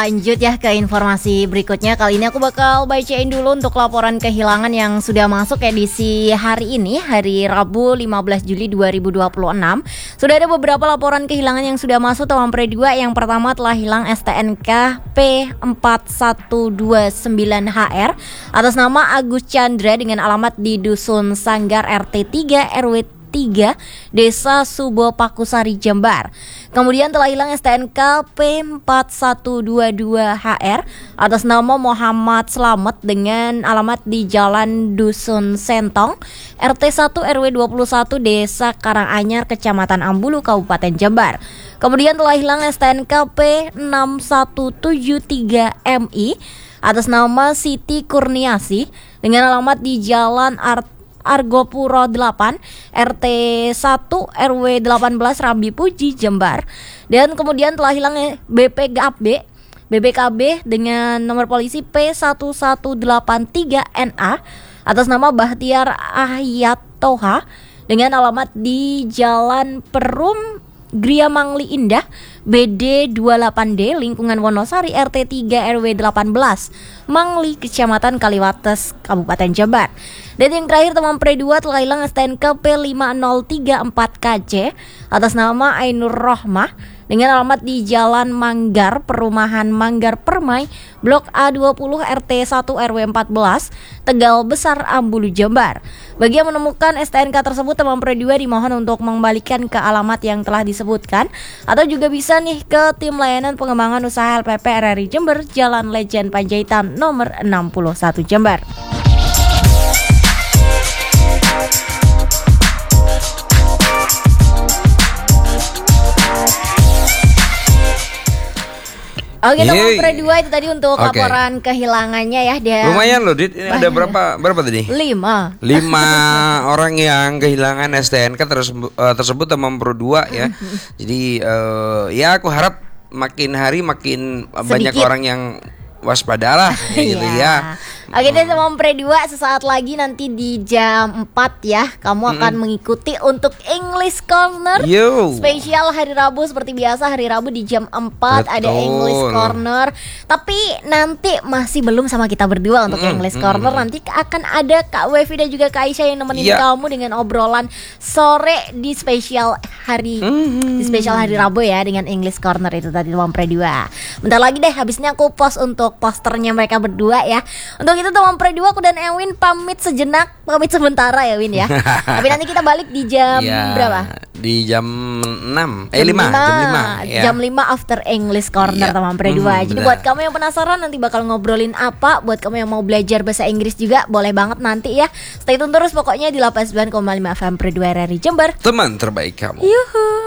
lanjut ya ke informasi berikutnya. Kali ini aku bakal bacain dulu untuk laporan kehilangan yang sudah masuk edisi hari ini, hari Rabu 15 Juli 2026. Sudah ada beberapa laporan kehilangan yang sudah masuk teman Pre 2. Yang pertama telah hilang STNK P4129HR atas nama Agus Chandra dengan alamat di Dusun Sanggar RT 3 RW 3 Desa Subopakusari Jember. Kemudian telah hilang STNK P4122HR atas nama Muhammad Slamet dengan alamat di Jalan Dusun Sentong RT 1 RW 21 Desa Karanganyar Kecamatan Ambulu Kabupaten Jember. Kemudian telah hilang STNK P6173MI atas nama Siti Kurniasi dengan alamat di Jalan Argopuro 8 RT 1 RW 18 Rambi Puji Jember. Dan kemudian telah hilang BPKB dengan nomor polisi P1183NA atas nama Bahtiar Ahyat Toha dengan alamat di Jalan Perum Gria Mangli Indah BD 28D lingkungan Wonosari RT 3 RW 18 Mangli Kecamatan Kaliwates Kabupaten Jember. Dan yang terakhir teman Pre 2 telah hilang STNK P5034KC atas nama Ainur Rohmah dengan alamat di Jalan Manggar, Perumahan Manggar Permai, Blok A20 RT 1 RW 14, Tegal Besar, Ambulu, Jember. Bagi yang menemukan STNK tersebut, teman Pre 2 dimohon untuk mengembalikan ke alamat yang telah disebutkan atau juga bisa nih ke tim layanan pengembangan usaha LPP RRI Jember, Jalan Lejen Panjaitan nomor 61 Jember. Oke teman Pre 2 itu tadi untuk laporan kehilangannya ya. Lumayan loh Dit, ini ada berapa tadi? 5 orang yang kehilangan STNK tersebut teman Pre 2 ya. Jadi ya aku harap makin hari makin banyak orang yang waspada lah gitu ya. Oke deh teman Pre 2, sesaat lagi nanti di jam 4 ya kamu akan mengikuti untuk English Corner spesial hari Rabu. Seperti biasa hari Rabu di jam 4 ada English Corner. Tapi nanti masih belum sama kita berdua untuk English Corner. Nanti akan ada Kak Wevi dan juga Kak Aisyah yang nemenin kamu dengan obrolan sore di spesial hari di spesial hari Rabu ya, dengan English Corner itu tadi teman Pre 2. Bentar lagi deh habisnya aku post untuk posternya mereka berdua ya. Untuk itu teman Pre 2, aku dan Ewin pamit sejenak, pamit sementara ya Win ya. Tapi nanti kita balik di jam berapa? Di jam 6 jam 5 after English Corner teman Pre 2. Jadi buat kamu yang penasaran nanti bakal ngobrolin apa, buat kamu yang mau belajar bahasa Inggris juga boleh banget nanti ya. Stay tune terus pokoknya di 89,5 FM Pre 2 RRI Jember, teman terbaik kamu. Yuhu.